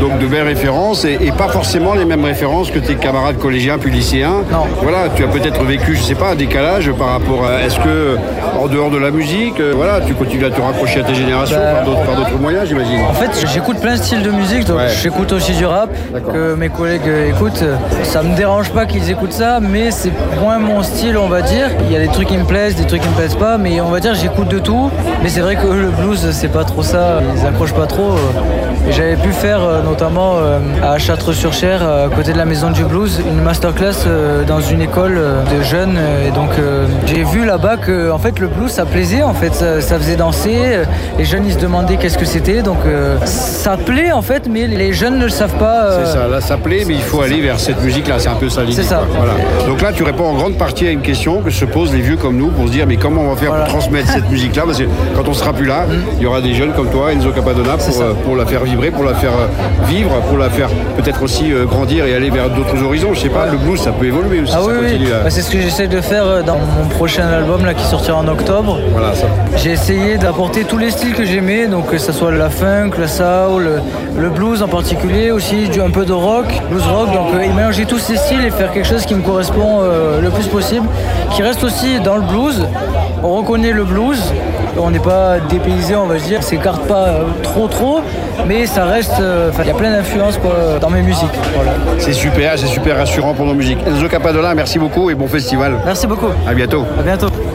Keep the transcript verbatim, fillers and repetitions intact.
donc de belles références et, et pas forcément les mêmes références que tes camarades collégiens puis lycéens. Non. Voilà, tu as peut-être vécu, je sais pas, un décalage par rapport à, est-ce que en dehors de la musique, euh, voilà, tu continues à te rapprocher à tes générations Bah, par d'autres, par d'autres moyens, j'imagine. En fait, j'écoute plein de styles de musique, donc Ouais. j'écoute aussi du rap D'accord. que mes collègues euh, écoutent. Ça me dérange pas qu'ils écoutent ça, mais c'est moins mon style, on va dire. Il y a des trucs qui me plaisent, des trucs qui me plaisent pas, mais on va dire j'écoute de tout. Mais c'est vrai que le blues, c'est pas trop ça, ils accrochent pas trop. Et j'avais pu faire euh, notamment euh, à Châtres-sur-Cher, euh, à côté de la Maison du Blues, une masterclass euh, dans une école euh, de jeunes. euh, Et donc euh, j'ai vu là-bas que en fait le blues ça plaisait, en fait ça, ça faisait danser. euh, Les jeunes ils se demandaient qu'est-ce que c'était, donc euh, ça plaît en fait, mais les jeunes ne le savent pas. euh, C'est ça, là ça plaît, mais il faut aller vers cette musique-là, c'est un peu ça l'idée. C'est ça. quoi. Voilà. Donc là, tu réponds en grande partie à une question que se posent les vieux comme nous pour se dire, mais comment on va faire Voilà. pour transmettre cette musique-là? Parce que quand on sera plus là, il y aura des jeunes comme toi, Enzo Capadona, C'est pour, ça. euh, pour la faire vibrer, pour la faire euh, vivre, pour la faire peut-être aussi euh, grandir et aller vers d'autres horizons. Je sais pas, le blues, ça peut évoluer aussi, Ah ça oui, oui. continue à- Bah, c'est ce que j'essaie de faire euh, dans mon prochain album là, qui sortira en octobre. Voilà, ça. J'ai essayé d'apporter tous les styles que j'aimais, donc que ce soit la funk, la soul, le, le blues en particulier, aussi du, un peu de rock, blues rock, donc euh, et mélanger tous ces styles et faire quelque chose qui me correspond euh, le plus possible, qui reste aussi dans le blues. On reconnaît le blues, on n'est pas dépaysé, on va dire, on s'écarte pas euh, trop trop, mais ça reste, euh, enfin, il y a plein d'influences quoi, dans mes musiques. Voilà. C'est super, c'est super rassurant pour nos musiques. Enzo Capadona, merci beaucoup et bon festival. Merci beaucoup, À bientôt. à bientôt.